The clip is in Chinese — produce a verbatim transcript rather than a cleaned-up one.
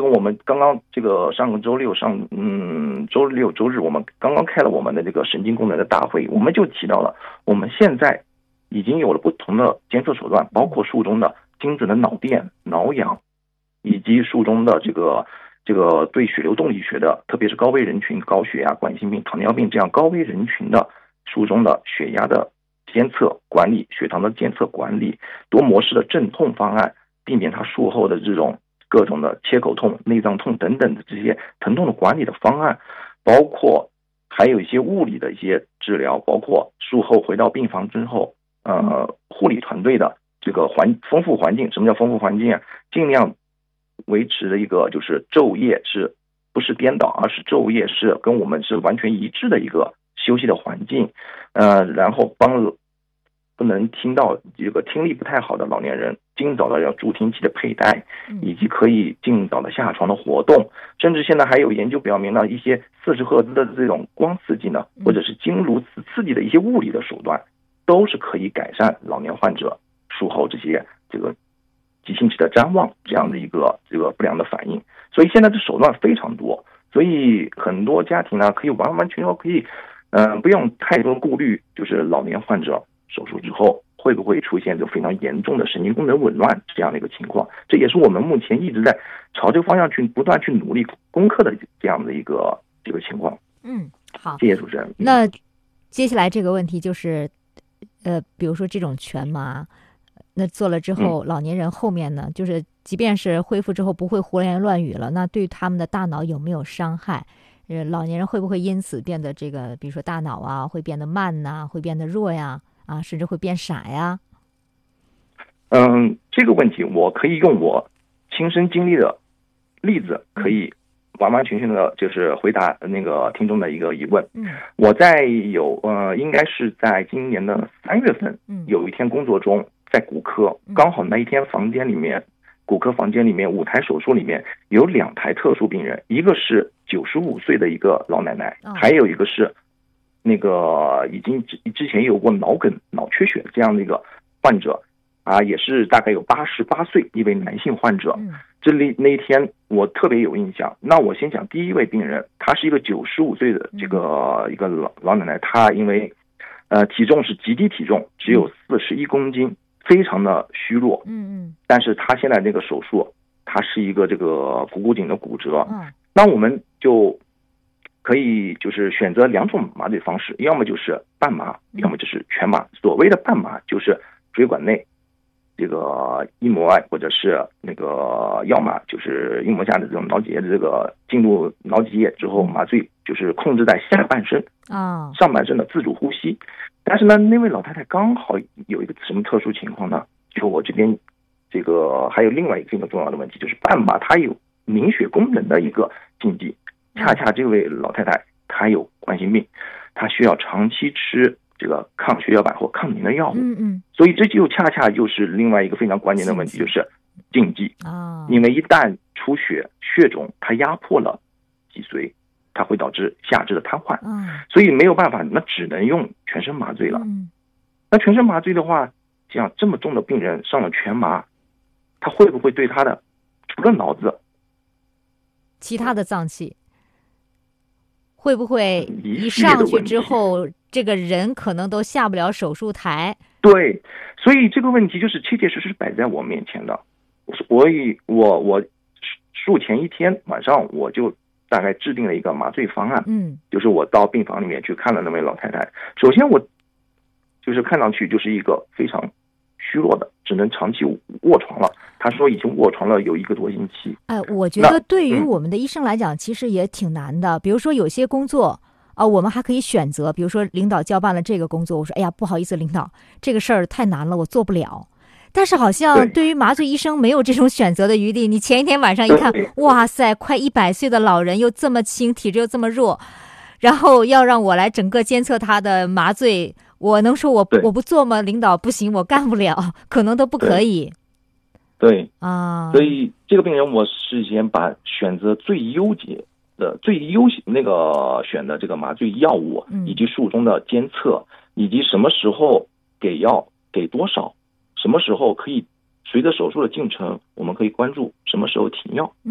个我们刚刚这个上个周六上嗯周六周日我们刚刚开了我们的这个神经功能的大会，我们就提到了我们现在已经有了不同的监测手段，包括术中的精准的脑电、脑氧，以及术中的这个这个对血流动力学的，特别是高危人群、高血压、冠心病、糖尿病这样高危人群的术中的血压的监测管理、血糖的监测管理、多模式的镇痛方案，避免它术后的这种各种的切口痛、内脏痛等等的这些疼痛的管理的方案，包括还有一些物理的一些治疗，包括术后回到病房之后，呃，护理团队的这个环丰富环境。什么叫丰富环境啊？尽量维持的一个就是昼夜是不是颠倒，而是昼夜是跟我们是完全一致的一个休息的环境，呃，然后帮不能听到这个听力不太好的老年人尽早的要助听器的佩戴，以及可以尽早的下床的活动，甚至现在还有研究表明了一些四十赫兹的这种光刺激呢，或者是经颅磁刺激的一些物理的手段，都是可以改善老年患者术后这些这个急性期的谵妄这样的一个这个不良的反应。所以现在的手段非常多，所以很多家庭呢可以完完全全可以，嗯、呃，不用太多顾虑，就是老年患者手术之后会不会出现这非常严重的神经功能紊乱这样的一个情况。这也是我们目前一直在朝这个方向去不断去努力攻克的这样的一个这个情况。 嗯，好， 谢谢主持人。 那接下来这个问题就是，呃，比如说这种全麻，那做了之后， 嗯、 老年人后面呢，就是即便是恢复之后不会胡言乱语了，那对他们的大脑有没有伤害？呃，老年人会不会因此变得这个，比如说大脑啊，会变得慢呐、啊，会变得弱呀？啊，甚至会变傻呀？ 嗯，这个问题我可以用我亲身经历的例子，可以完完全全的，就是回答那个听众的一个疑问。 嗯， 我在有呃，应该是在今年的三月份，有一天工作中，在骨科，刚好那一天房间里面，骨科房间里面五台手术里面有两台特殊病人，一个是九十五岁的一个老奶奶，还有一个是那个已经之前有过脑梗、脑缺血这样的一个患者，啊，也是大概有八十八岁一位男性患者。这里那一天我特别有印象。那我先讲第一位病人，她是一个九十五岁的这个一个老老奶奶，她因为呃体重是极低体重，只有四十一公斤，非常的虚弱。 嗯嗯。 但是她现在这个手术，她是一个这个股骨颈的骨折。嗯。那我们就可以就是选择两种麻醉方式，要么就是半麻，要么就是全麻。所谓的半麻就是椎管内这个硬膜外，或者是那个要么就是硬膜下的这种脑脊液的这个进入脑脊液之后，麻醉就是控制在下半身啊，上半身的自主呼吸。但是呢，那位老太太刚好有一个什么特殊情况呢？就我这边这个还有另外一个非常重要的问题，就是半麻它有凝血功能的一个禁忌。恰恰这位老太太她有冠心病，她需要长期吃这个抗血小板或抗凝的药物。 嗯嗯。 所以这就恰恰就是另外一个非常关键的问题，就是禁忌啊。因为一旦出血，血肿它压迫了脊髓，它会导致下肢的瘫痪。嗯。所以没有办法，那只能用全身麻醉了。嗯。那全身麻醉的话，像这么重的病人上了全麻，他会不会对他的除了脑子， 其他的脏器？会不会一上去之后，这个人可能都下不了手术台？ 对，所以这个问题就是切切实实摆在我面前的。我以我我术前一天晚上，我就大概制定了一个麻醉方案。嗯，就是我到病房里面去看了那位老太太。首先我就是看上去就是一个非常虚弱的，只能长期卧床了。他说已经卧床了有一个多星期。 哎，我觉得对于我们的医生来讲，其实也挺难的。比如说有些工作啊、呃，我们还可以选择，比如说领导交办了这个工作，我说哎呀不好意思，领导这个事儿太难了，我做不了。但是好像对于麻醉医生没有这种选择的余地。你前一天晚上一看，哇塞，快一百岁的老人又这么轻，体质又这么弱，然后要让我来整个监测他的麻醉，我能说我我不做吗？领导不行，我干不了，可能都不可以。 对啊， 所以这个病人我事先把选择最优解的、最优那个选的这个麻醉药物，嗯、以及术中的监测，以及什么时候给药、给多少，什么时候可以随着手术的进程，我们可以关注什么时候停药。